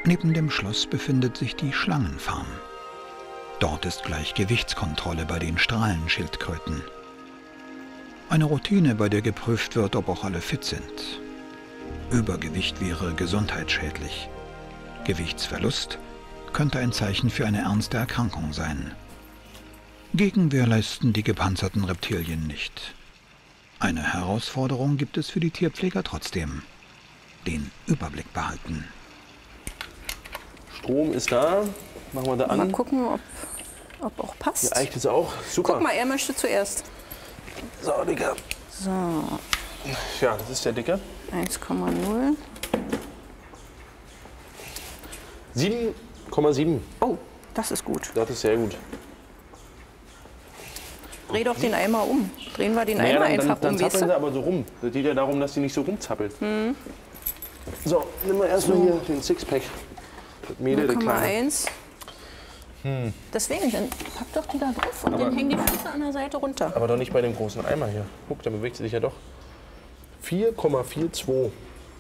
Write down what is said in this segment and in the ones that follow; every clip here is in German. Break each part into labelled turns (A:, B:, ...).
A: Neben dem Schloss befindet sich die Schlangenfarm. Dort ist gleich Gewichtskontrolle bei den Strahlenschildkröten. Eine Routine, bei der geprüft wird, ob auch alle fit sind. Übergewicht wäre gesundheitsschädlich. Gewichtsverlust könnte ein Zeichen für eine ernste Erkrankung sein. Gegenwehr leisten die gepanzerten Reptilien nicht. Eine Herausforderung gibt es für die Tierpfleger trotzdem: den Überblick behalten.
B: Strom ist da. Machen wir da an.
C: Mal gucken, ob auch passt.
B: Ja, eigentlich ist auch super.
C: Guck mal, er möchte zuerst.
B: So, Digga.
C: So.
B: Ja, das ist der Dicke.
C: 1,0.
B: 7,7.
C: Oh, das ist gut.
B: Das ist sehr gut.
C: Dreh doch den Eimer um. Drehen wir den Eimer einfach
B: dann
C: um, weißt
B: zappeln
C: du?
B: sie aber so rum. Das geht ja darum, dass die nicht so rumzappelt. So, nimm mal erstmal hier den Sixpack. Das Mädel, der Kleine.
C: 0,1. Deswegen, dann pack doch die da drauf und dann hängen die Füße an der Seite runter.
B: Aber doch nicht bei dem großen Eimer hier. Guck, da bewegt sie sich ja doch. 4,42.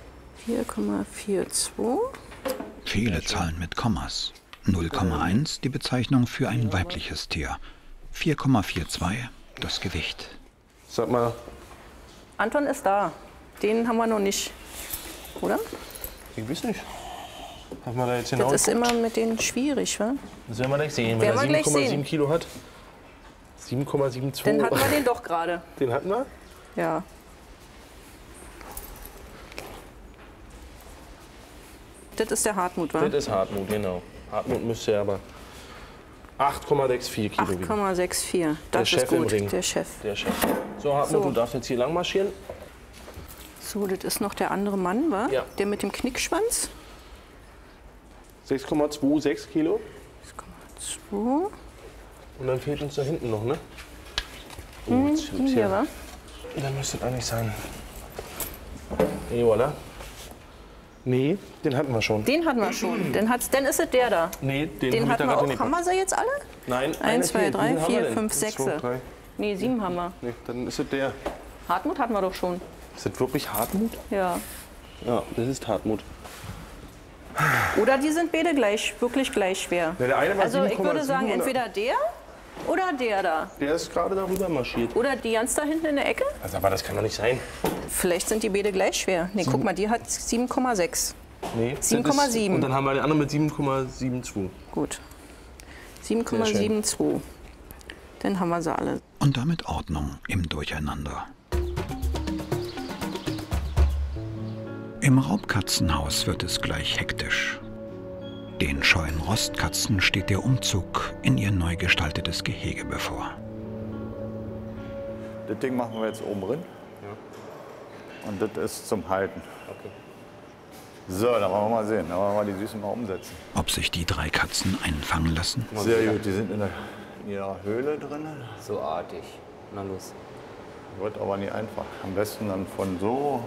C: 4,42.
A: Viele Zahlen mit Kommas. 0,1 die Bezeichnung für ein weibliches Tier. 4,42 das Gewicht.
B: Sag mal.
C: Anton ist da. Den haben wir noch nicht. Oder?
B: Ich weiß nicht. Haben wir da jetzt
C: Das
B: genau
C: ist immer mit denen schwierig, wa?
B: Das werden wir gleich sehen. Wenn
C: Werden
B: er
C: wir gleich
B: 7,7
C: sehen.
B: Kilo hat. 7,72.
C: Dann hatten wir den doch gerade.
B: Den hatten wir?
C: Ja. Das ist der Hartmut, wa?
B: Das ist Hartmut, genau. Hartmut müsste ja aber 8,64 Kilo wiegen.
C: 8,64. Das
B: Chef
C: ist gut.
B: im Ring.
C: Der Chef.
B: Der Chef. So, Hartmut,
C: So.
B: du darfst jetzt hier lang marschieren.
C: So, das ist noch der andere Mann, wa?
B: Ja.
C: Der mit dem Knickschwanz.
B: 6,26 Kilo.
C: 2.
B: Und dann fehlt uns da hinten noch, ne? Oh, jetzt gibt's
C: Hier, wa?
B: Dann müsste das eigentlich sein. Et voilà. Nee, den hatten wir schon.
C: Den hatten wir schon. Dann ist es der da.
B: Nee, den hab
C: Den
B: ich da
C: hatten wir
B: gerade
C: auch.
B: nicht.
C: Haben wir sie jetzt alle?
B: Nein,
C: 1, 2, 3, 4, 5,
B: 6.
C: 6. Nee, 7 haben wir.
B: Nee, dann ist es der.
C: Hartmut hatten wir doch schon.
B: Ist das wirklich Hartmut?
C: Ja.
B: Ja, das ist Hartmut.
C: Oder die sind beide wirklich gleich schwer.
B: Ja, der eine war
C: Also ich würde
B: 7,7
C: sagen,
B: und
C: entweder der oder der da.
B: Der ist gerade darüber marschiert.
C: Oder die ganz da hinten in der Ecke.
B: Also, aber das kann doch nicht sein.
C: Vielleicht sind die beide gleich schwer. Nee, guck mal, die hat 7,6.
B: Nee,
C: 7,7.
B: Und dann haben wir den anderen mit 7,72.
C: Gut. 7,72. Dann haben wir sie alle.
A: Und damit Ordnung im Durcheinander. Im Raubkatzenhaus wird es gleich hektisch. Den scheuen Rostkatzen steht der Umzug in ihr neu gestaltetes Gehege bevor.
D: Das Ding machen wir jetzt oben drin. Ja. Und das ist zum Halten.
B: Okay.
D: So, dann wollen wir mal sehen. Dann wollen wir mal die Süßen mal umsetzen.
A: Ob sich die 3 Katzen einfangen lassen?
D: Sehr gut, die sind in ihrer Höhle drin.
E: So artig. Na los.
D: Wird aber nicht einfach. Am besten dann von so.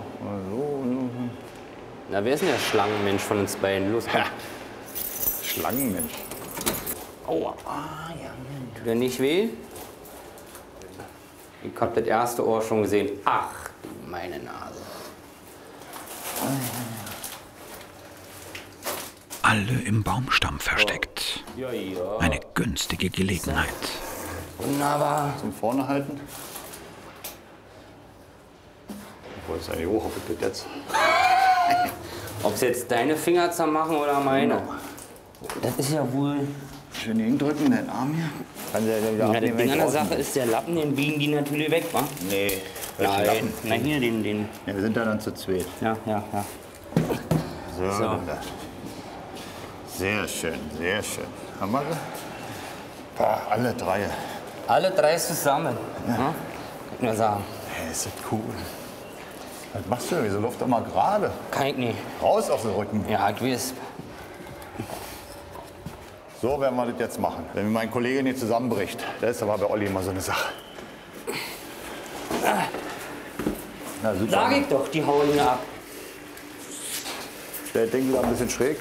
E: Na, wer ist denn der Schlangenmensch von uns beiden? Los, komm.
D: Schlangenmensch.
E: Aua. Tut er nicht weh? Ich hab das erste Ohr schon gesehen. Ach, du meine Nase.
A: Alle im Baumstamm versteckt.
E: Ja, ja.
A: Eine günstige Gelegenheit.
E: Wunderbar.
D: Zum Vorne halten. Wo ist eigentlich hoch? Ob ich das jetzt?
E: Ob es jetzt deine Finger zermachen oder meine? Das ist ja wohl...
D: Schön hindrücken, den Arm hier. Kann der wieder
E: Ja, das
D: abnehmen,
E: Ding
D: wenn
E: an
D: ich
E: der
D: draußen
E: Sache
D: bin?
E: ist, der Lappen, den biegen die natürlich weg, wa?
D: Nee.
E: Nein,
D: Lappen.
E: na hier, den...
D: Ja, wir sind da dann zu zweit.
E: Ja.
D: So,
E: So.
D: dann da. Sehr schön, sehr schön. Haben wir sie? Boah, alle 3.
E: Alle 3 zusammen. Ja. Kann ich nur sagen.
D: Hey, ist das cool. Was machst du denn? Wieso läuft doch mal gerade?
E: Kann ich nicht.
D: Raus auf den Rücken.
E: Ja, ich weiß.
D: So werden wir das jetzt machen. Wenn mir mein Kollege nicht zusammenbricht. Das ist aber bei Olli immer so eine Sache. Na, super.
E: Sag ich doch, die hauen ihn ab.
D: Der Ding wieder ein bisschen schräg.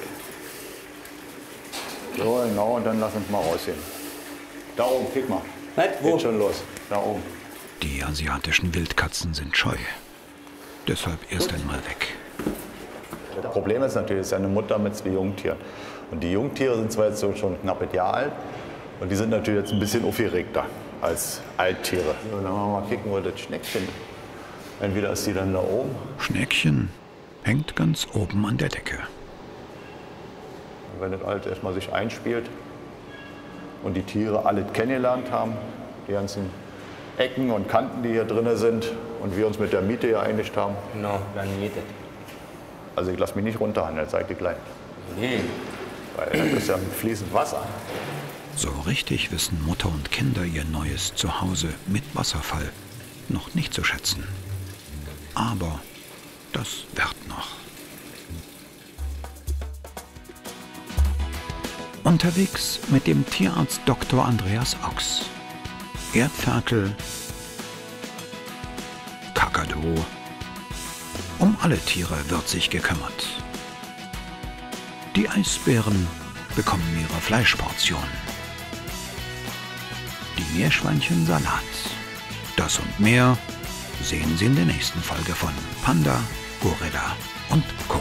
D: So, genau, und dann lass uns mal rausgehen. Da oben, kick mal.
E: Was? Wo?
D: Geht schon los. Da oben.
A: Die asiatischen Wildkatzen sind scheu. Deshalb erst einmal weg.
D: Problem ist natürlich, es ist ja eine Mutter mit 2 Jungtieren. Und die Jungtiere sind zwar jetzt so schon knapp ein Jahr alt und die sind natürlich jetzt ein bisschen aufgeregter als Alttiere. Und dann wollen wir mal kicken, wo das Schneckchen. Entweder ist die dann da oben.
A: Schneckchen hängt ganz oben an der Decke.
D: Und wenn das alles erstmal sich einspielt und die Tiere alle kennengelernt haben, die ganzen Ecken und Kanten, die hier drin sind und wir uns mit der Miete ja einigt haben.
E: Genau, dann geht es.
D: Also ich lasse mich nicht runterhandeln, seid ihr klein.
E: Nee.
D: Weil das ist ja fließend Wasser.
A: So richtig wissen Mutter und Kinder ihr neues Zuhause mit Wasserfall noch nicht zu schätzen. Aber das wird noch. Unterwegs mit dem Tierarzt Dr. Andreas Ochs. Erdferkel, Kakadu. Um alle Tiere wird sich gekümmert. Die Eisbären bekommen ihre Fleischportion. Die Meerschweinchen Salat. Das und mehr sehen Sie in der nächsten Folge von Panda, Gorilla und Co.